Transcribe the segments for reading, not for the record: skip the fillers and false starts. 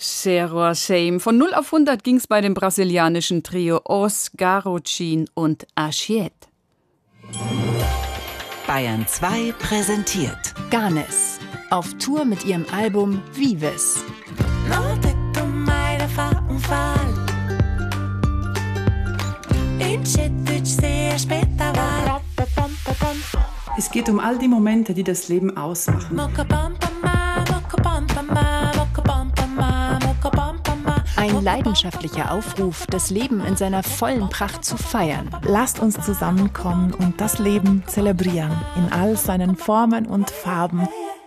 Zero Shame. Von 0 auf 100 ging's bei dem brasilianischen Trio Os, Garocin und Achiet. Bayern 2 präsentiert Ganes auf Tour mit ihrem Album Vives. Es geht um all die Momente, die das Leben ausmachen. Ein leidenschaftlicher Aufruf, das Leben in seiner vollen Pracht zu feiern. Lasst uns zusammenkommen und das Leben zelebrieren in all seinen Formen und Farben.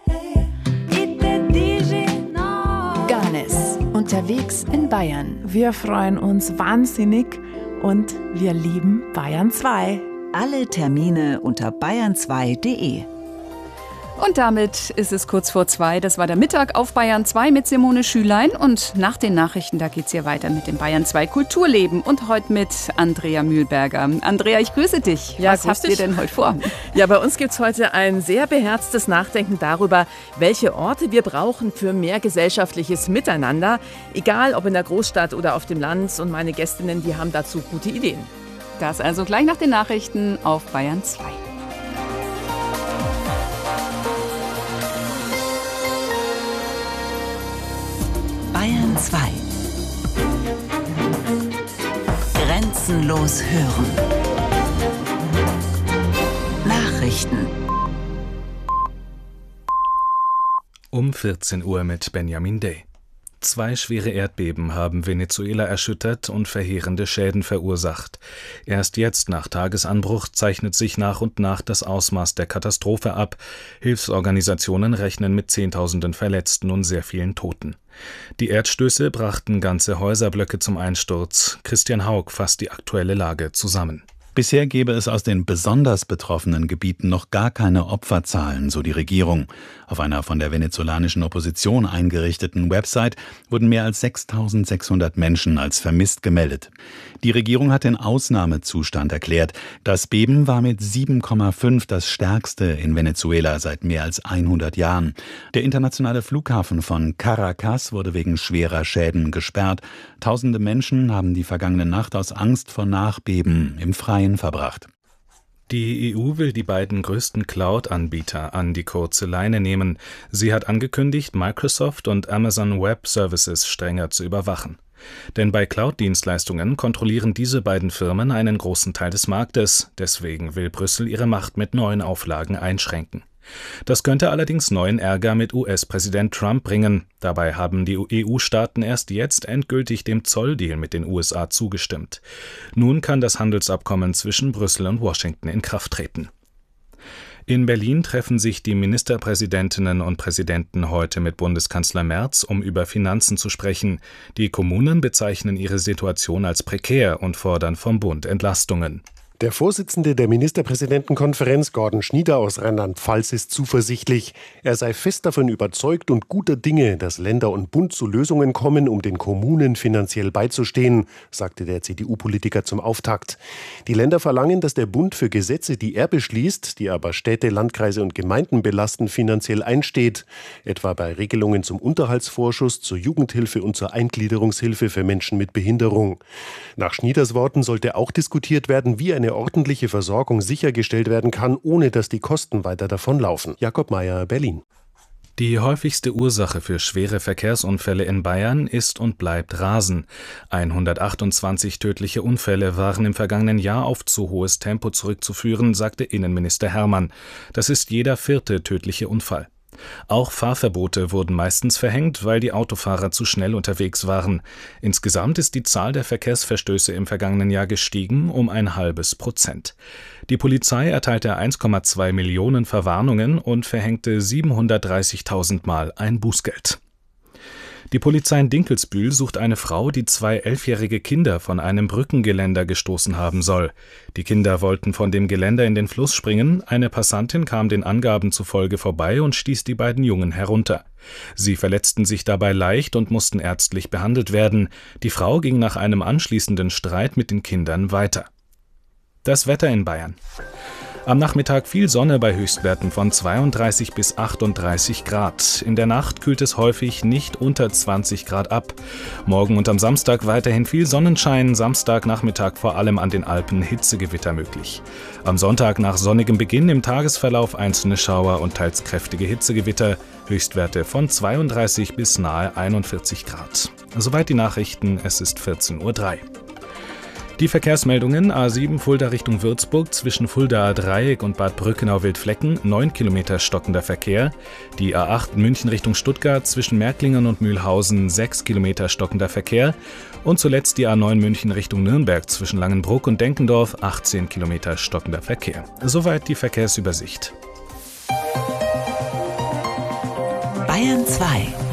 Ganes, unterwegs in Bayern. Wir freuen uns wahnsinnig und wir lieben Bayern 2. Alle Termine unter bayern2.de. Und damit ist es kurz vor 2. Das war der Mittag auf Bayern 2 mit Simone Schülein. Und nach den Nachrichten, da geht's hier weiter mit dem Bayern 2 Kulturleben. Und heute mit Andrea Mühlberger. Andrea, ich grüße dich. Ja, was habt ihr denn heute vor? Ja, bei uns gibt's heute ein sehr beherztes Nachdenken darüber, welche Orte wir brauchen für mehr gesellschaftliches Miteinander. Egal, ob in der Großstadt oder auf dem Land. Und meine Gästinnen, die haben dazu gute Ideen. Das also gleich nach den Nachrichten auf Bayern 2. Bayern 2. Grenzenlos hören. Nachrichten. Um 14 Uhr mit Benjamin Day. 2 schwere Erdbeben haben Venezuela erschüttert und verheerende Schäden verursacht. Erst jetzt, nach Tagesanbruch, zeichnet sich nach und nach das Ausmaß der Katastrophe ab. Hilfsorganisationen rechnen mit Zehntausenden Verletzten und sehr vielen Toten. Die Erdstöße brachten ganze Häuserblöcke zum Einsturz. Christian Haug fasst die aktuelle Lage zusammen. Bisher gebe es aus den besonders betroffenen Gebieten noch gar keine Opferzahlen, so die Regierung. Auf einer von der venezolanischen Opposition eingerichteten Website wurden mehr als 6.600 Menschen als vermisst gemeldet. Die Regierung hat den Ausnahmezustand erklärt. Das Beben war mit 7,5 das stärkste in Venezuela seit mehr als 100 Jahren. Der internationale Flughafen von Caracas wurde wegen schwerer Schäden gesperrt. Tausende Menschen haben die vergangene Nacht aus Angst vor Nachbeben im Freien verbracht. Die EU will die beiden größten Cloud-Anbieter an die kurze Leine nehmen. Sie hat angekündigt, Microsoft und Amazon Web Services strenger zu überwachen. Denn bei Cloud-Dienstleistungen kontrollieren diese beiden Firmen einen großen Teil des Marktes. Deswegen will Brüssel ihre Macht mit neuen Auflagen einschränken. Das könnte allerdings neuen Ärger mit US-Präsident Trump bringen. Dabei haben die EU-Staaten erst jetzt endgültig dem Zolldeal mit den USA zugestimmt. Nun kann das Handelsabkommen zwischen Brüssel und Washington in Kraft treten. In Berlin treffen sich die Ministerpräsidentinnen und Präsidenten heute mit Bundeskanzler Merz, um über Finanzen zu sprechen. Die Kommunen bezeichnen ihre Situation als prekär und fordern vom Bund Entlastungen. Der Vorsitzende der Ministerpräsidentenkonferenz, Gordon Schnieder aus Rheinland-Pfalz, ist zuversichtlich. Er sei fest davon überzeugt und guter Dinge, dass Länder und Bund zu Lösungen kommen, um den Kommunen finanziell beizustehen, sagte der CDU-Politiker zum Auftakt. Die Länder verlangen, dass der Bund für Gesetze, die er beschließt, die aber Städte, Landkreise und Gemeinden belasten, finanziell einsteht. Etwa bei Regelungen zum Unterhaltsvorschuss, zur Jugendhilfe und zur Eingliederungshilfe für Menschen mit Behinderung. Nach Schnieders Worten sollte auch diskutiert werden, wie eine ordentliche Versorgung sichergestellt werden kann, ohne dass die Kosten weiter davonlaufen. Jakob Mayer, Berlin. Die häufigste Ursache für schwere Verkehrsunfälle in Bayern ist und bleibt Rasen. 128 tödliche Unfälle waren im vergangenen Jahr auf zu hohes Tempo zurückzuführen, sagte Innenminister Hermann. Das ist jeder 4. tödliche Unfall. Auch Fahrverbote wurden meistens verhängt, weil die Autofahrer zu schnell unterwegs waren. Insgesamt ist die Zahl der Verkehrsverstöße im vergangenen Jahr gestiegen um 0,5%. Die Polizei erteilte 1,2 Millionen Verwarnungen und verhängte 730.000 Mal ein Bußgeld. Die Polizei in Dinkelsbühl sucht eine Frau, die 2 11-jährige Kinder von einem Brückengeländer gestoßen haben soll. Die Kinder wollten von dem Geländer in den Fluss springen, eine Passantin kam den Angaben zufolge vorbei und stieß die beiden Jungen herunter. Sie verletzten sich dabei leicht und mussten ärztlich behandelt werden. Die Frau ging nach einem anschließenden Streit mit den Kindern weiter. Das Wetter in Bayern. Am Nachmittag viel Sonne bei Höchstwerten von 32 bis 38 Grad. In der Nacht kühlt es häufig nicht unter 20 Grad ab. Morgen und am Samstag weiterhin viel Sonnenschein, Samstagnachmittag vor allem an den Alpen Hitzegewitter möglich. Am Sonntag nach sonnigem Beginn im Tagesverlauf einzelne Schauer und teils kräftige Hitzegewitter, Höchstwerte von 32 bis nahe 41 Grad. Soweit die Nachrichten, es ist 14:03 Uhr. Die Verkehrsmeldungen: A7 Fulda Richtung Würzburg zwischen Fuldaer Dreieck und Bad Brückenau-Wildflecken 9 Kilometer stockender Verkehr. Die A8 München Richtung Stuttgart zwischen Märklingen und Mühlhausen 6 Kilometer stockender Verkehr. Und zuletzt die A9 München Richtung Nürnberg zwischen Langenbruck und Denkendorf 18 Kilometer stockender Verkehr. Soweit die Verkehrsübersicht. Bayern 2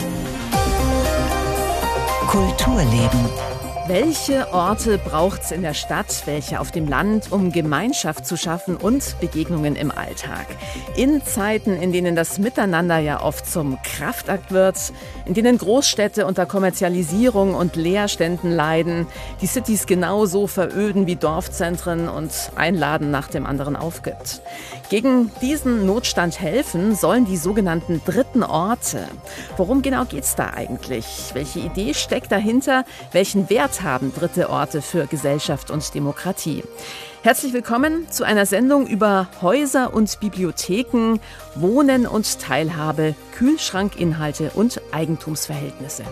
Kulturleben. Welche Orte braucht's in der Stadt, welche auf dem Land, um Gemeinschaft zu schaffen und Begegnungen im Alltag? In Zeiten, in denen das Miteinander ja oft zum Kraftakt wird, in denen Großstädte unter Kommerzialisierung und Leerständen leiden, die Cities genauso veröden wie Dorfzentren und ein Laden nach dem anderen aufgibt. Gegen diesen Notstand helfen sollen die sogenannten dritten Orte. Worum genau geht's da eigentlich? Welche Idee steckt dahinter? Welchen Wert haben dritte Orte für Gesellschaft und Demokratie? Herzlich willkommen zu einer Sendung über Häuser und Bibliotheken, Wohnen und Teilhabe, Kühlschrankinhalte und Eigentumsverhältnisse.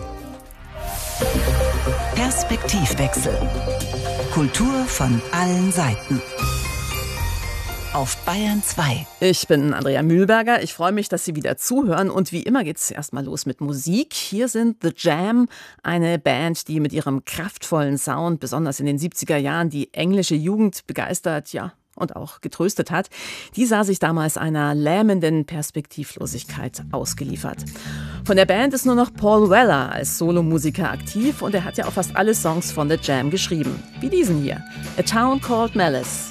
Perspektivwechsel. Kultur von allen Seiten. Auf Bayern 2. Ich bin Andrea Mühlberger. Ich freue mich, dass Sie wieder zuhören. Und wie immer geht es erstmal los mit Musik. Hier sind The Jam, eine Band, die mit ihrem kraftvollen Sound, besonders in den 70er Jahren, die englische Jugend begeistert, ja, und auch getröstet hat. Die sah sich damals einer lähmenden Perspektivlosigkeit ausgeliefert. Von der Band ist nur noch Paul Weller als Solomusiker aktiv und er hat ja auch fast alle Songs von The Jam geschrieben. Wie diesen hier, A Town Called Malice.